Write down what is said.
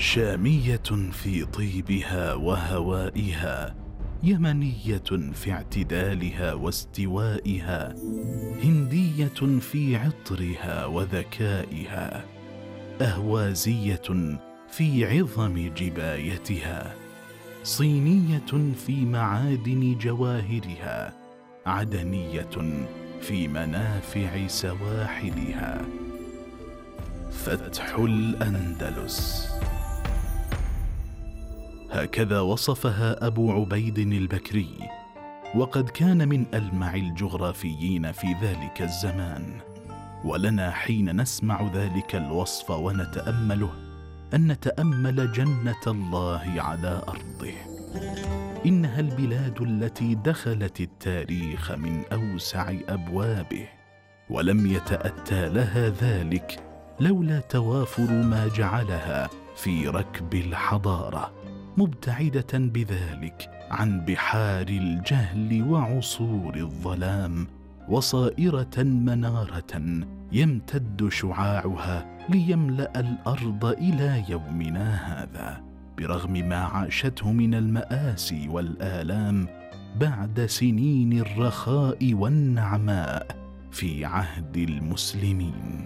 شامية في طيبها وهوائها، يمنية في اعتدالها واستوائها، هندية في عطرها وذكائها، أهوازية في عظم جبايتها، صينية في معادن جواهرها، عدنية في منافع سواحلها. فتح الأندلس. هكذا وصفها أبو عبيد البكري، وقد كان من ألمع الجغرافيين في ذلك الزمان. ولنا حين نسمع ذلك الوصف ونتأمله أن نتأمل جنة الله على أرضه. إنها البلاد التي دخلت التاريخ من أوسع أبوابه، ولم يتأتى لها ذلك لولا توافر ما جعلها في ركب الحضارة، مبتعدة بذلك عن بحار الجهل وعصور الظلام، وصائرة منارة يمتد شعاعها ليملأ الأرض إلى يومنا هذا، برغم ما عاشته من المآسي والآلام بعد سنين الرخاء والنعماء في عهد المسلمين.